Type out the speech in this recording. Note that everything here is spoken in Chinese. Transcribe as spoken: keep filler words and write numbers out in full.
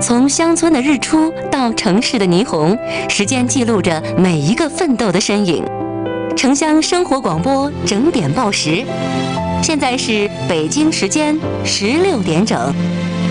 从乡村的日出到城市的霓虹，时间记录着每一个奋斗的身影。城乡生活广播整点报时，现在是北京时间十六点整。